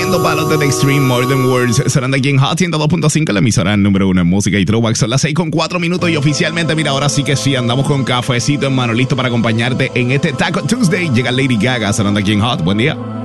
Tremendo palote de Extreme More Than Words. Sonando aquí en Hot 102.5, la emisora número 1 en música y throwback. Son las 6:04 y oficialmente, mira, ahora sí que sí, andamos con cafecito en mano, listo para acompañarte en este Taco Tuesday. Llega Lady Gaga sonando aquí en Hot. Buen día.